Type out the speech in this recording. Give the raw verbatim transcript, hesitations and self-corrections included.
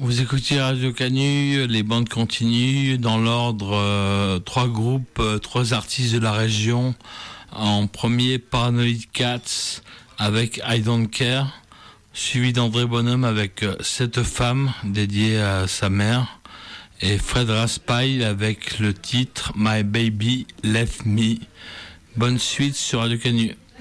Vous écoutez Radio Canu, les bandes continuent dans l'ordre, euh, trois groupes, euh, trois artistes de la région. En premier, Paranoid Cats avec I Don't Care, suivi d'André Bonhomme avec euh, Cette femme dédiée à sa mère, et Fred Raspail avec le titre My Baby Left Me. Bonne suite sur Radio Canu.